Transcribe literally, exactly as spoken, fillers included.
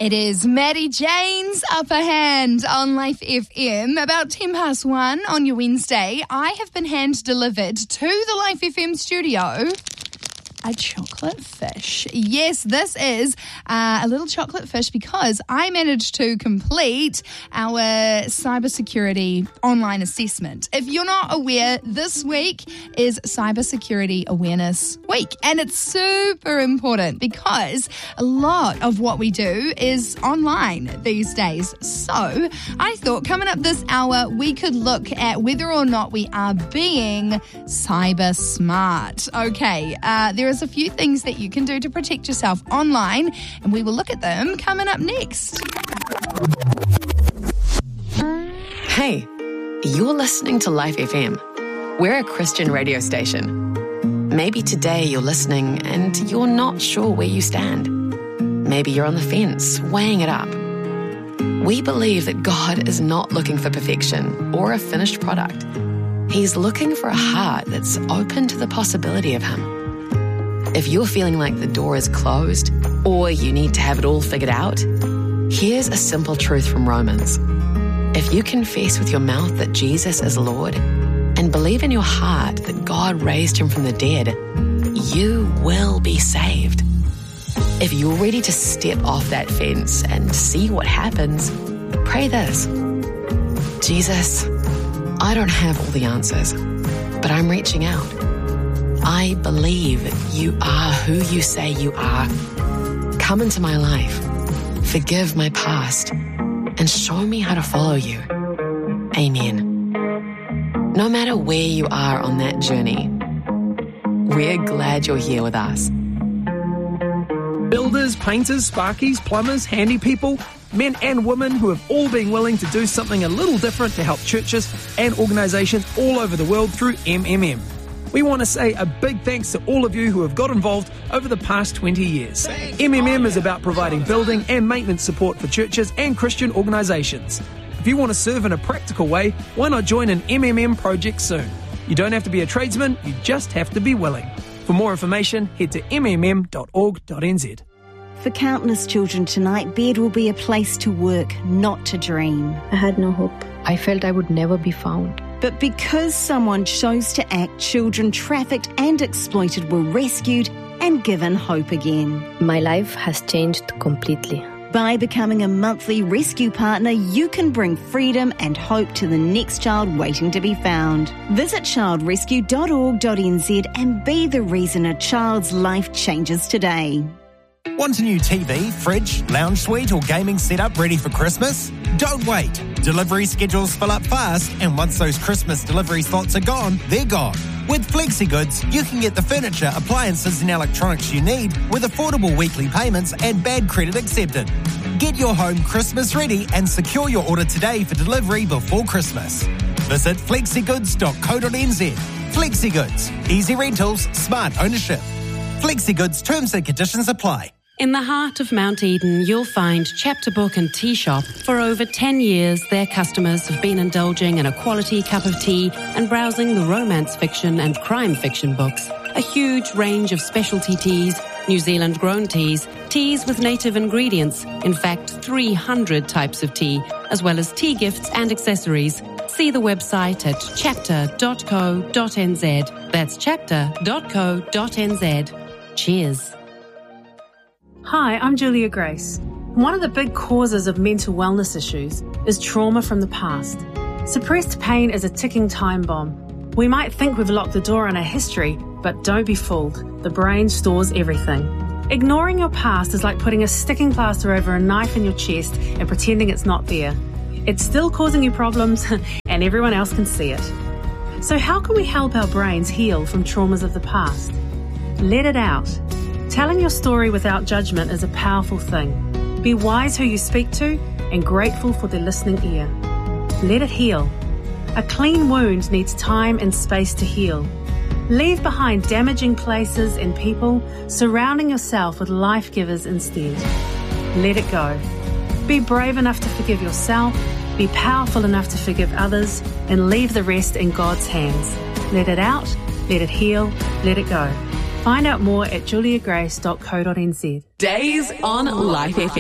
It is Maddie Jane's Upper Hand on Life F M. About ten past one on your Wednesday, I have been hand-delivered to the Life F M studio a chocolate fish. Yes, this is uh, a little chocolate fish because I managed to complete our cybersecurity online assessment. If you're not aware, this week is Cybersecurity Awareness Week, and it's super important because a lot of what we do is online these days. So I thought coming up this hour, we could look at whether or not we are being cyber smart. Okay, uh, there is a few things that you can do to protect yourself online, and we will look at them coming up next. Hey, you're listening to Life F M. We're a Christian radio station. Maybe today you're listening and you're not sure where you stand. Maybe you're on the fence, weighing it up. We believe that God is not looking for perfection or a finished product. He's looking for a heart that's open to the possibility of Him. If you're feeling like the door is closed or you need to have it all figured out, here's a simple truth from Romans. If you confess with your mouth that Jesus is Lord and believe in your heart that God raised Him from the dead, you will be saved. If you're ready to step off that fence and see what happens, pray this. Jesus, I don't have all the answers, but I'm reaching out. I believe you are who you say you are. Come into my life, forgive my past, and show me how to follow you. Amen. No matter where you are on that journey, we're glad you're here with us. Builders, painters, sparkies, plumbers, handy people, men and women who have all been willing to do something a little different to help churches and organisations all over the world through M M M. We want to say a big thanks to all of you who have got involved over the past twenty years. M M M is about providing building and maintenance support for churches and Christian organisations. If you want to serve in a practical way, why not join an M M M project soon? You don't have to be a tradesman, you just have to be willing. For more information, head to m m m dot org dot n z. For countless children tonight, bed will be a place to work, not to dream. I had no hope. I felt I would never be found. But because someone chose to act, children trafficked and exploited were rescued and given hope again. My life has changed completely. By becoming a monthly rescue partner, you can bring freedom and hope to the next child waiting to be found. Visit child rescue dot org dot n z and be the reason a child's life changes today. Want a new T V, fridge, lounge suite or gaming setup ready for Christmas? Don't wait. Delivery schedules fill up fast, and once those Christmas delivery slots are gone, they're gone. With FlexiGoods, you can get the furniture, appliances and electronics you need with affordable weekly payments and bad credit accepted. Get your home Christmas ready and secure your order today for delivery before Christmas. Visit flexi goods dot co dot n z. FlexiGoods. Easy rentals, smart ownership. FlexiGoods terms and conditions apply. In the heart of Mount Eden, you'll find Chapter Book and Tea Shop. For over ten years, their customers have been indulging in a quality cup of tea and browsing the romance fiction and crime fiction books. A huge range of specialty teas, New Zealand grown teas, teas with native ingredients, in fact three hundred types of tea, as well as tea gifts and accessories. See the website at chapter dot co dot n z. That's chapter dot co dot n z. Cheers. Hi, I'm Julia Grace. One of the big causes of mental wellness issues is trauma from the past. Suppressed pain is a ticking time bomb. We might think we've locked the door on our history, but don't be fooled. The brain stores everything. Ignoring your past is like putting a sticking plaster over a knife in your chest and pretending it's not there. It's still causing you problems, and everyone else can see it. So how can we help our brains heal from traumas of the past? Let it out. Telling your story without judgment is a powerful thing. Be wise who you speak to and grateful for their listening ear. Let it heal. A clean wound needs time and space to heal. Leave behind damaging places and people, surrounding yourself with life givers instead. Let it go. Be brave enough to forgive yourself, be powerful enough to forgive others, and leave the rest in God's hands. Let it out, let it heal, let it go. Find out more at julia grace dot co dot n z. Days on Life F M.